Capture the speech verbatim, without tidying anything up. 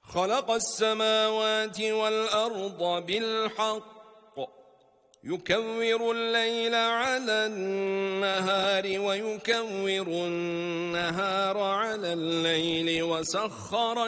خلق السماوات والأرض بالحق يكور الليل على النهار ويكور النهار على الليل وسخر